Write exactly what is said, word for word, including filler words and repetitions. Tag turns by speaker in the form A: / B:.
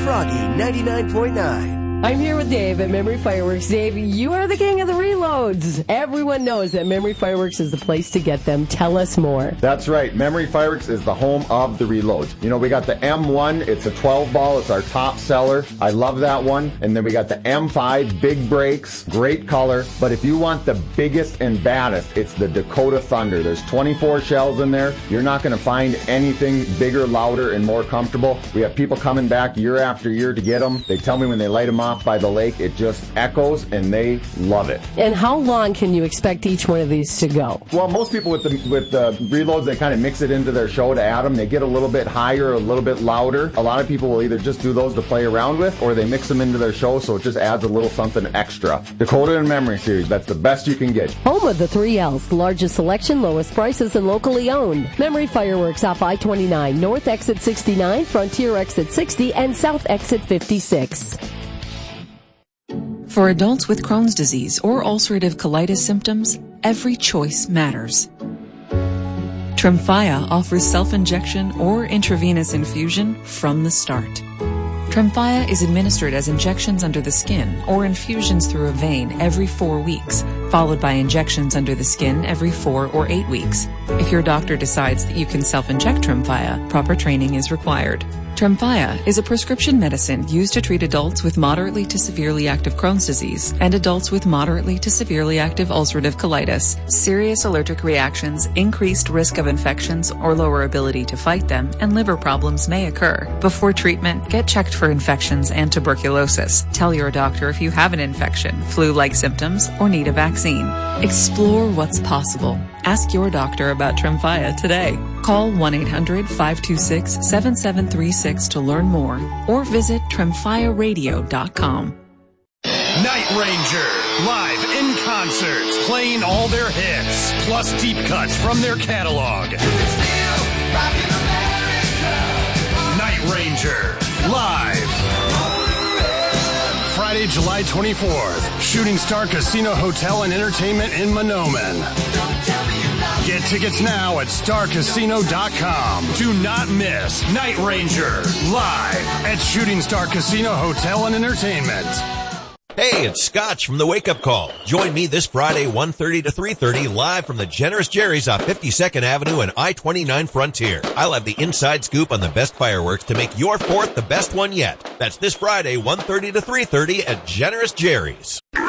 A: Froggy ninety-nine point nine.
B: I'm here with Dave at Memory Fireworks. Dave, you are the king of the reloads. Everyone knows that Memory Fireworks is the place to get them. Tell us more.
C: That's right. Memory Fireworks is the home of the reloads. You know, we got the M one. It's a twelve ball. It's our top seller. I love that one. And then we got the M five, big breaks, great color. But if you want the biggest and baddest, it's the Dakota Thunder. There's twenty-four shells in there. You're not going to find anything bigger, louder, and more comfortable. We have people coming back year after year to get them. They tell me when they light them off by the lake, it just echoes, and they love it.
B: And how long can you expect each one of these to go?
C: Well, most people with the with the reloads, they kind of mix it into their show to add them. They get a little bit higher, a little bit louder. A lot of people will either just do those to play around with, or they mix them into their show, so it just adds a little something extra. Dakota and Memory Series, that's the best you can get.
B: Home of the three L's, largest selection, lowest prices, and locally owned. Memory Fireworks off I twenty-nine, North Exit sixty-nine, Frontier Exit sixty, and South Exit fifty-six.
D: For adults with Crohn's disease or ulcerative colitis symptoms, every choice matters. Tremfya offers self-injection or intravenous infusion from the start. Tremfya is administered as injections under the skin or infusions through a vein every four weeks, followed by injections under the skin every four or eight weeks. If your doctor decides that you can self-inject Tremfya, proper training is required. Tremfya is a prescription medicine used to treat adults with moderately to severely active Crohn's disease and adults with moderately to severely active ulcerative colitis. Serious allergic reactions, increased risk of infections or lower ability to fight them, and liver problems may occur. Before treatment, get checked for infections and tuberculosis. Tell your doctor if you have an infection, flu-like symptoms, or need a vaccine. Explore what's possible. Ask your doctor about Tremfya today. Call one eight hundred five two six seven seven three six to learn more or visit tremfya radio dot com.
E: Night Ranger, live in concert, playing all their hits, plus deep cuts from their catalog. Night Ranger, live. Friday, July twenty-fourth, Shooting Star Casino Hotel and Entertainment in Mahnomen. Get tickets now at star casino dot com. Do not miss Night Ranger, live at Shooting Star Casino Hotel and Entertainment.
F: Hey, it's Scotch from the Wake Up Call. Join me this Friday, one thirty to three thirty, live from the Generous Jerry's off fifty-second Avenue and I twenty-nine Frontier. I'll have the inside scoop on the best fireworks to make your fourth the best one yet. That's this Friday, one thirty to three thirty at Generous Jerry's.